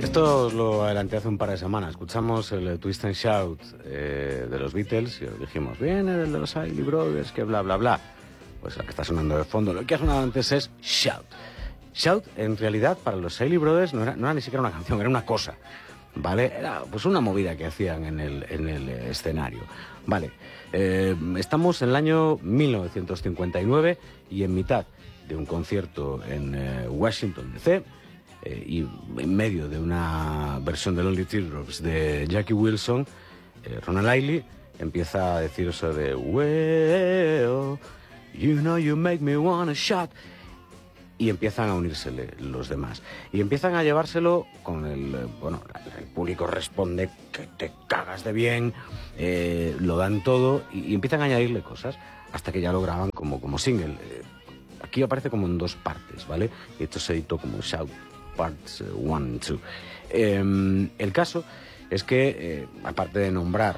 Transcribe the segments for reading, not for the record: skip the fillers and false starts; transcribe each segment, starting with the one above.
Esto os lo adelanté hace un par de semanas. Escuchamos el Twist and Shout de los Beatles y os dijimos, viene de los Isley Brothers, que bla, bla, bla. Pues la que está sonando de fondo, lo que ha sonado antes es Shout. Shout, en realidad, para los Isley Brothers no era ni siquiera una canción, era una cosa, ¿vale? Era pues una movida que hacían en el escenario, ¿vale? Estamos en el año 1959 y en mitad de un concierto en Washington, D.C., y en medio de una versión de Lonely Teardrops de Jackie Wilson, Ronald Isley empieza a decir eso de well, you know you make me wanna shout, y empiezan a unírsele los demás y empiezan a llevárselo con el público responde que te cagas de bien, lo dan todo y empiezan a añadirle cosas hasta que ya lo graban como single. Aquí aparece como en dos partes, ¿vale? Y esto se editó como Shout Parts 1 and 2. El caso es que, aparte de nombrar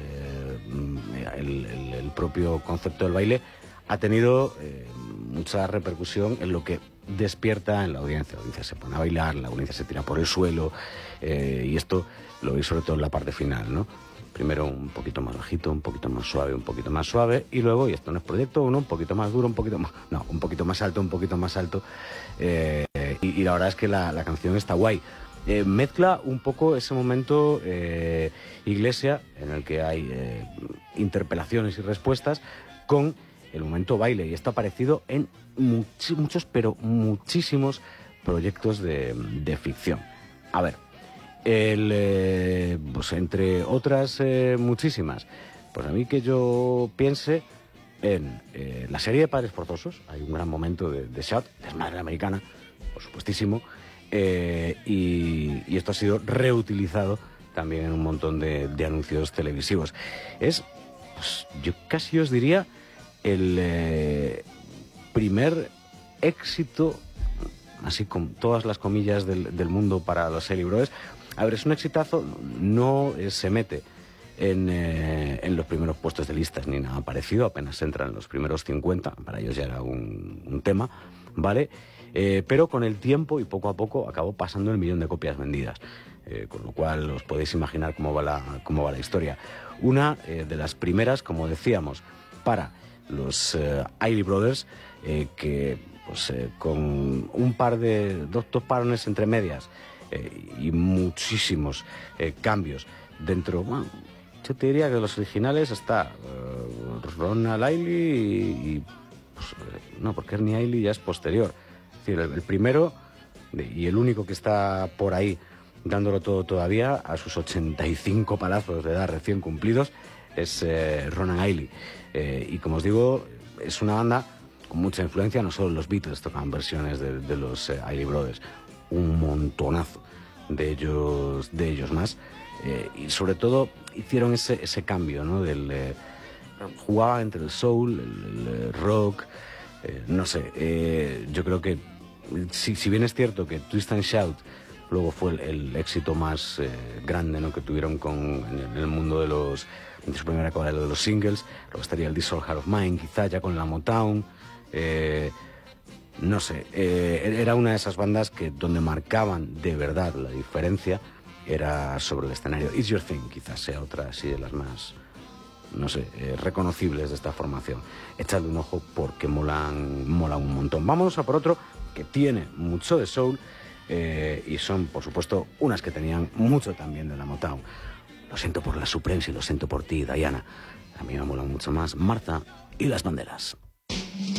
el propio concepto del baile, ha tenido mucha repercusión en lo que despierta en la audiencia. La audiencia se pone a bailar, la audiencia se tira por el suelo, y esto lo veis sobre todo en la parte final, ¿no? Primero un poquito más bajito, un poquito más suave, y luego, y esto no es proyecto uno, un poquito más duro, un poquito más alto, y la verdad es que la canción está guay. Mezcla un poco ese momento iglesia, en el que hay interpelaciones y respuestas, con el momento baile, y está aparecido en muchos, pero muchísimos proyectos de ficción. A ver, pues entre otras muchísimas, pues a mí que yo piense en la serie de Padres Forzosos, hay un gran momento de Shout, desmadre americana, por supuestísimo, y esto ha sido reutilizado también en un montón de anuncios televisivos. Es, pues, yo casi os diría, el primer éxito, así con todas las comillas del mundo para los Isley Brothers. A ver, es un exitazo, no se mete en los primeros puestos de listas ni nada parecido, apenas entra en los primeros 50, para ellos ya era un tema, ¿vale? Pero con el tiempo y poco a poco acabó pasando el 1.000.000 de copias vendidas, con lo cual os podéis imaginar cómo va la historia. Una de las primeras, como decíamos, para los Isley Brothers, que pues con un par de dos parones entre medias y muchísimos cambios dentro, bueno, yo te diría que de los originales está Ronald Isley y pues, no, porque Ernie Isley ya es posterior. Es decir, el primero y el único que está por ahí dándolo todo todavía a sus 85 palazos de edad recién cumplidos es Ronald Isley. Y como os digo, es una banda con mucha influencia, no solo los Beatles tocan versiones de los Isley Brothers, un montonazo de ellos más, y sobre todo hicieron ese cambio, ¿no? Jugaba entre el soul, el rock, no sé, yo creo que si bien es cierto que Twist and Shout luego fue el éxito más grande, ¿no?, que tuvieron en el mundo de su primera época de los singles, luego estaría el This Old Heart of Mine, quizá ya con la Motown, no sé, era una de esas bandas que donde marcaban de verdad la diferencia era sobre el escenario. It's Your Thing quizás sea otra así de las más, no sé, reconocibles de esta formación. Echadle un ojo porque mola un montón. Vámonos a por otro que tiene mucho de soul, y son, por supuesto, unas que tenían mucho también de la Motown. Lo siento por la Supremes y lo siento por ti, Diana. A mí me mola mucho más Martha y las banderas.